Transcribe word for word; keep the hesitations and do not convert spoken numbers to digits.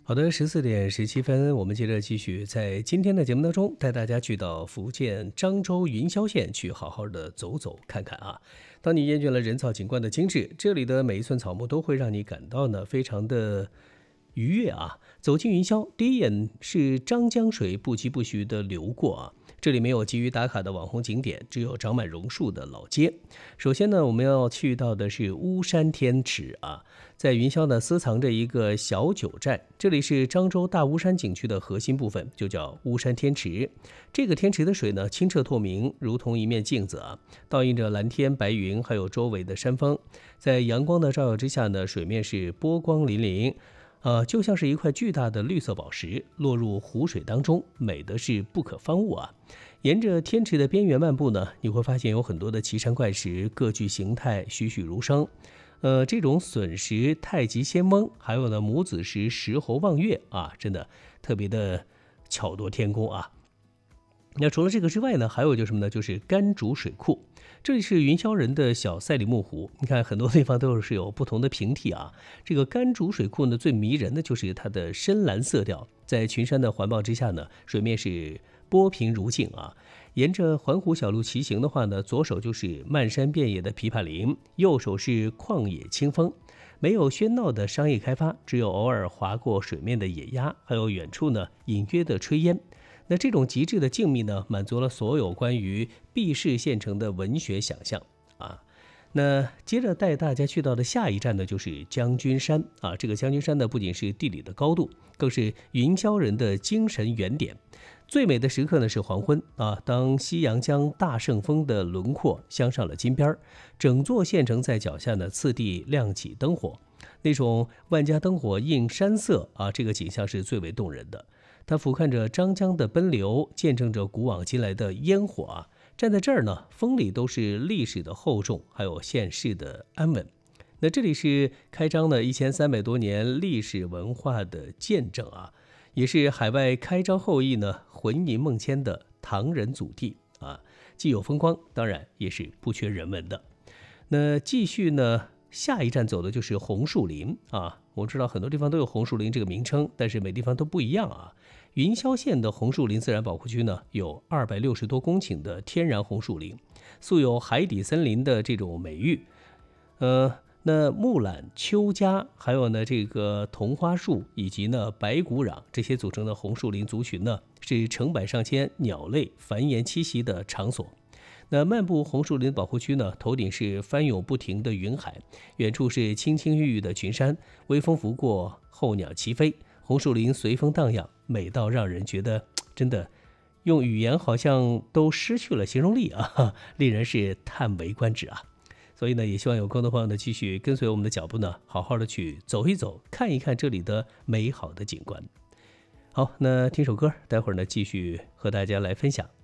好的，十四点十七分，我们接着继续在今天的节目当中带大家去到福建漳州云霄县去好好的走走看看啊。当你厌倦了人造景观的精致，这里的每一寸草木都会让你感到呢非常的愉悦啊。走进云霄，第一眼是漳江水不疾不徐的流过啊。这里没有急于打卡的网红景点，只有长满榕树的老街。首先呢，我们要去到的是巫山天池啊，在云霄呢私藏着一个小九寨，这里是漳州大巫山景区的核心部分，就叫巫山天池。这个天池的水呢清澈透明，如同一面镜子啊，倒映着蓝天白云，还有周围的山峰。在阳光的照耀之下呢，水面是波光粼粼。呃，就像是一块巨大的绿色宝石落入湖水当中，美的是不可方物啊！沿着天池的边缘漫步呢，你会发现有很多的奇山怪石，各具形态，栩栩如生。呃，这种笋石、太极仙翁，还有呢母子石、石猴望月啊，真的特别的巧夺天工啊！那除了这个之外呢，还有就是什么呢？就是甘竹水库。这里是云霄人的小赛里木湖，你看很多地方都是有不同的平替啊。这个甘竹水库呢，最迷人的就是它的深蓝色调，在群山的环抱之下呢，水面是波平如镜啊。沿着环湖小路骑行的话呢，左手就是漫山遍野的枇杷林，右手是旷野清风。没有喧闹的商业开发，只有偶尔划过水面的野鸭，还有远处呢隐约的炊烟。那这种极致的静谧呢，满足了所有关于避世县城的文学想象啊。那接着带大家去到的下一站呢，就是将军山啊。这个将军山呢，不仅是地理的高度，更是云霄人的精神原点。最美的时刻呢是黄昏啊，当夕阳将大圣峰的轮廓镶上了金边，整座县城在脚下呢次第亮起灯火，那种万家灯火映山色啊，这个景象是最为动人的。它俯瞰着漳江的奔流，见证着古往今来的烟火啊！站在这儿呢，风里都是历史的厚重，还有现世的安稳。那这里是开张了一千三百多年历史文化的见证啊，也是海外开张后裔呢魂萦梦牵的唐人祖地啊，既有风光，当然也是不缺人文的。那继续呢，下一站走的就是红树林啊。我知道很多地方都有红树林这个名称，但是每地方都不一样啊。云霄县的红树林自然保护区呢，有二百六十多公顷的天然红树林，素有海底森林的这种美誉。呃，那木兰、秋家，还有呢这个桐花树以及呢白骨壤这些组成的红树林族群呢，是成百上千鸟类繁衍栖息的场所。那漫步红树林保护区呢，头顶是翻涌不停的云海，远处是青青郁郁的群山，微风拂过，候鸟齐飞，红树林随风荡漾，美到让人觉得真的用语言好像都失去了形容力啊，令人是叹为观止啊。所以呢，也希望有空的话呢，继续跟随我们的脚步呢，好好的去走一走，看一看这里的美好的景观。好，那听首歌，待会儿呢继续和大家来分享。